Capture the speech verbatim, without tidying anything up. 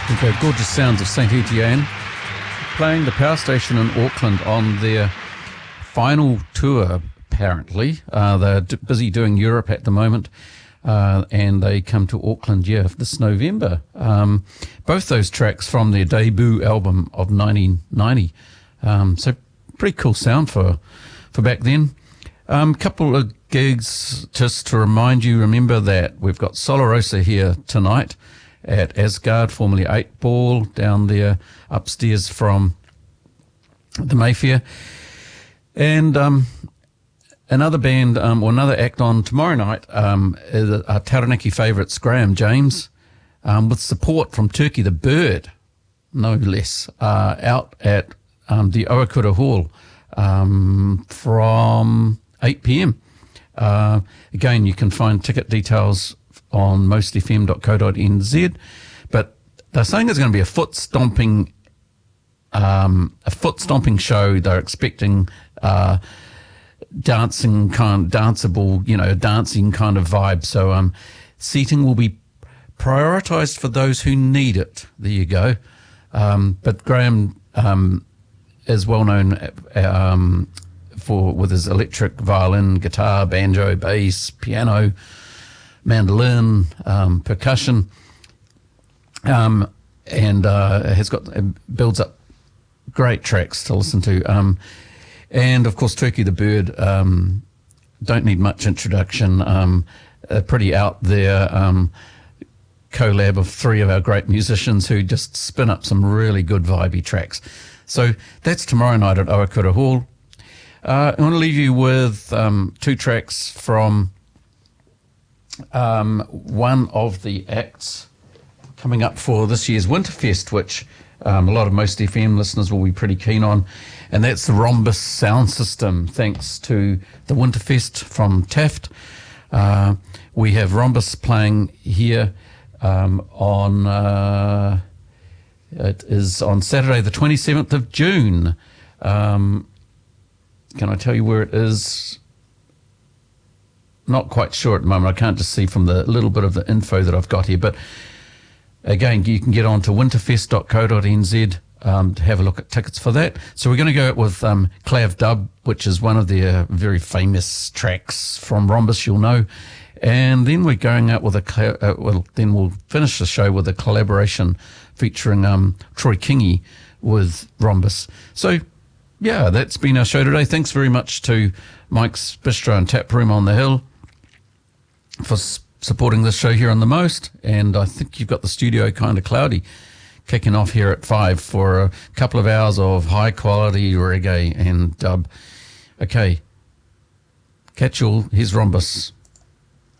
The gorgeous sounds of Saint Etienne playing the Power Station in Auckland on their final tour, apparently. Uh, they're d- busy doing Europe at the moment, uh, and they come to Auckland, yeah, this November. Um, both those tracks from their debut album of nineteen ninety. Um, so pretty cool sound for, for back then. A um, couple of gigs just to remind you, remember that we've got Solarosa here tonight at Asgard, formerly eight Ball, down there upstairs from the Mayfair. And um, another band, um, or another act on tomorrow night, um, is our Taranaki favourites, Graham James, um, with support from Turkey the Bird, no less, uh, out at um, the Owakura Hall um, from eight p.m. Uh, again, you can find ticket details on most f m dot co dot n z, but they're saying there's going to be a foot stomping, um, a foot stomping show. They're expecting uh, dancing kind, danceable, you know, dancing kind of vibe. So um, seating will be prioritised for those who need it. There you go. Um, but Graham um, is well known um, for with his electric violin, guitar, banjo, bass, piano, mandolin, um, percussion, um, and uh, has got uh, builds up great tracks to listen to. Um, and of course, Turkey the Bird um, don't need much introduction. Um, a pretty out there um, collab of three of our great musicians who just spin up some really good vibey tracks. So that's tomorrow night at Owakura Hall. Uh, I want to leave you with um, two tracks from Um, one of the acts coming up for this year's Winterfest, which um, a lot of most F M listeners will be pretty keen on, and that's the Rhombus sound system, thanks to the Winterfest from Taft. Uh, we have Rhombus playing here um, on, uh, it is on Saturday the twenty-seventh of June. Um, can I tell you where it is? Not quite sure at the moment. I can't just see from the little bit of the info that I've got here. But again, you can get on to winterfest dot co dot n z um, to have a look at tickets for that. So we're going to go out with um, Clav Dub, which is one of their very famous tracks from Rhombus, you'll know. And then we're going out with a, uh, well, then we'll finish the show with a collaboration featuring um, Troy Kingi with Rhombus. So, yeah, that's been our show today. Thanks very much to Mike's Bistro and Tap Room on the Hill for s- supporting this show here on The Most. And I think you've got the studio kind of cloudy, kicking off here at five for a couple of hours of high quality reggae and dub. Okay, catch you all. Here's Rhombus.